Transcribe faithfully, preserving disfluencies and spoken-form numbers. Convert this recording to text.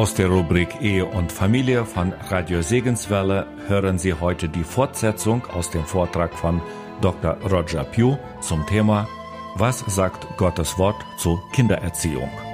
Aus der Rubrik Ehe und Familie von Radio Segenswelle hören Sie heute die Fortsetzung aus dem Vortrag von Doktor Roger Pugh zum Thema: Was sagt Gottes Wort zur Kindererziehung?